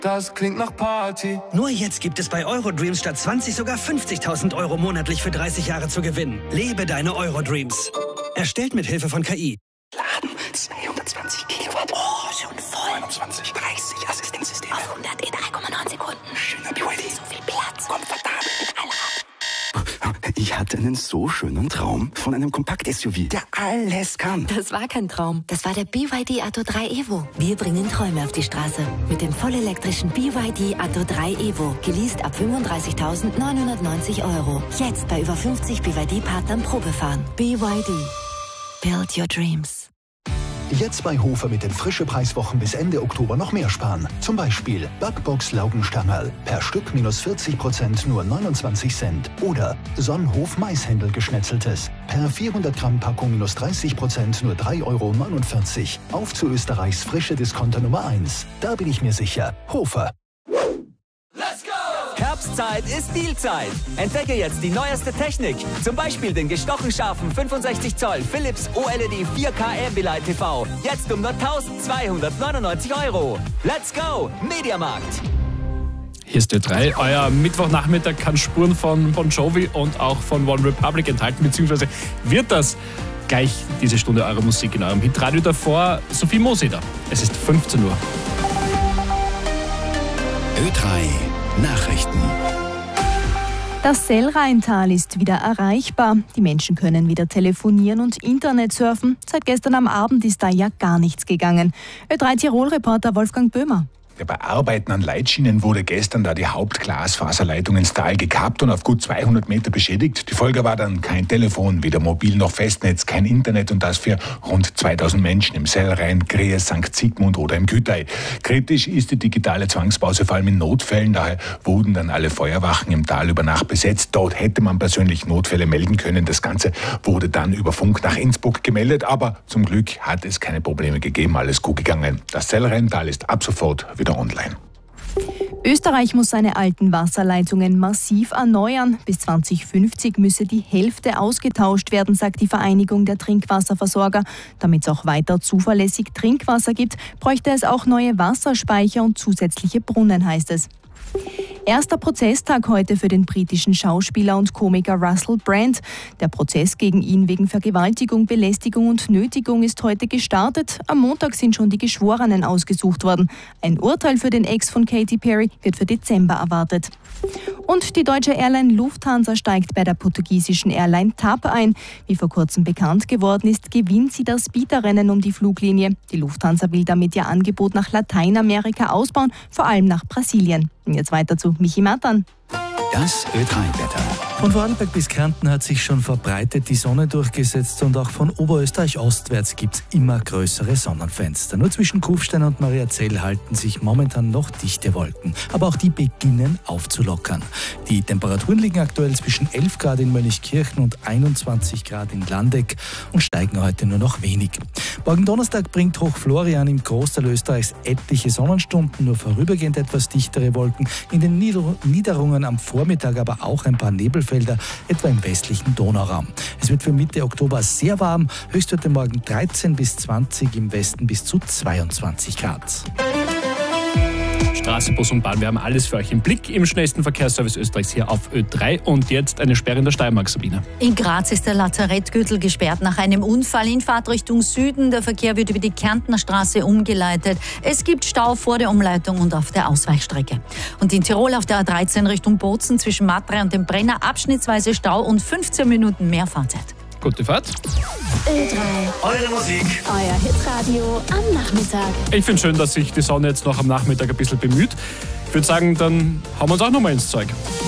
Das klingt nach Party. Nur jetzt gibt es bei Eurodreams statt 20 sogar 50.000 € monatlich für 30 Jahre zu gewinnen. Lebe deine Eurodreams. Erstellt mit Hilfe von KI. Laden 220 Kilowatt. Oh, schon voll. 29, 30 Assistenzsysteme. Auf 100 in 3,9 Sekunden. Schöner BYD. So viel Platz. Komfortabel mit Allrad. Ich hatte einen so schönen Traum von einem Kompakt-SUV, der alles kann. Das war kein Traum. Das war der BYD Atto 3 Evo. Wir bringen Träume auf die Straße. Mit dem vollelektrischen BYD Atto 3 Evo. Geleast ab 35.990 €. Jetzt bei über 50 BYD-Partnern Probefahren. BYD. Build your dreams. Jetzt bei Hofer mit den Frische-Preiswochen bis Ende Oktober noch mehr sparen. Zum Beispiel Backbox Laugenstangerl. Per Stück minus 40% nur 29 Cent. Oder Sonnenhof Maishändel geschnetzeltes. Per 400 Gramm Packung minus 30% nur 3,49 €. Auf zu Österreichs frische Discounter Nummer 1. Da bin ich mir sicher. Hofer. Herbstzeit ist Dealzeit. Entdecke jetzt die neueste Technik. Zum Beispiel den gestochen scharfen 65 Zoll Philips OLED 4K Ambilight TV. Jetzt um nur 1.299 €. Let's go! Mediamarkt. Hier ist Ö3. Euer Mittwochnachmittag kann Spuren von Bon Jovi und auch von One Republic enthalten, beziehungsweise wird das gleich diese Stunde eure Musik in eurem Hitradio. Davor Sophie Moseder. Es ist 15 Uhr. Ö3 Nachrichten. Das Sellrheintal ist wieder erreichbar. Die Menschen können wieder telefonieren und Internet surfen. Seit gestern am Abend ist da ja gar nichts gegangen. Ö3 Tirol-Reporter Wolfgang Böhmer. Ja, bei Arbeiten an Leitschienen wurde gestern da die Hauptglasfaserleitung ins Tal gekappt und auf gut 200 Meter beschädigt. Die Folge war dann kein Telefon, weder mobil noch Festnetz, kein Internet und das für rund 2000 Menschen im Sellrhein, Gries, St. Sigmund oder im Kütei. Kritisch ist die digitale Zwangspause vor allem in Notfällen. Daher wurden dann alle Feuerwachen im Tal über Nacht besetzt. Dort hätte man persönlich Notfälle melden können. Das Ganze wurde dann über Funk nach Innsbruck gemeldet, aber zum Glück hat es keine Probleme gegeben. Alles gut gegangen. Das Sellrheintal ist ab sofort wieder online. Österreich muss seine alten Wasserleitungen massiv erneuern. Bis 2050 müsse die Hälfte ausgetauscht werden, sagt die Vereinigung der Trinkwasserversorger. Damit es auch weiter zuverlässig Trinkwasser gibt, bräuchte es auch neue Wasserspeicher und zusätzliche Brunnen, heißt es. Erster Prozesstag heute für den britischen Schauspieler und Komiker Russell Brand. Der Prozess gegen ihn wegen Vergewaltigung, Belästigung und Nötigung ist heute gestartet. Am Montag sind schon die Geschworenen ausgesucht worden. Ein Urteil für den Ex von Katy Perry wird für Dezember erwartet. Und die deutsche Airline Lufthansa steigt bei der portugiesischen Airline TAP ein. Wie vor kurzem bekannt geworden ist, gewinnt sie das Bieterrennen um die Fluglinie. Die Lufthansa will damit ihr Angebot nach Lateinamerika ausbauen, vor allem nach Brasilien. Und jetzt weiter zu Michi Matan. Das Ö3-Wetter. Von Vorarlberg bis Kärnten hat sich schon verbreitet die Sonne durchgesetzt und auch von Oberösterreich ostwärts gibt es immer größere Sonnenfenster. Nur zwischen Kufstein und Mariazell halten sich momentan noch dichte Wolken, aber auch die beginnen aufzulockern. Die Temperaturen liegen aktuell zwischen 11 Grad in Mönchkirchen und 21 Grad in Landeck und steigen heute nur noch wenig. Morgen Donnerstag bringt Hoch Florian im Großteil Österreichs etliche Sonnenstunden, nur vorübergehend etwas dichtere Wolken. In den Niederungen am Vormittag aber auch ein paar Nebelfelder, etwa im westlichen Donauraum. Es wird für Mitte Oktober sehr warm, Höchstwerte morgen 13 bis 20, im Westen bis zu 22 Grad. Straße, Bus und Bahn, wir haben alles für euch im Blick im schnellsten Verkehrsservice Österreichs hier auf Ö3. Und jetzt eine Sperre in der Steiermark, Sabine. In Graz ist der Lazarettgürtel gesperrt nach einem Unfall in Fahrtrichtung Süden. Der Verkehr wird über die Kärntner Straße umgeleitet. Es gibt Stau vor der Umleitung und auf der Ausweichstrecke. Und in Tirol auf der A13 Richtung Bozen zwischen Matre und dem Brenner abschnittsweise Stau und 15 Minuten mehr Fahrzeit. Gute Fahrt. Ö3. Eure Musik. Euer Hitradio am Nachmittag. Ich finde schön, dass sich die Sonne jetzt noch am Nachmittag ein bisschen bemüht. Ich würde sagen, dann hauen wir uns auch noch mal ins Zeug.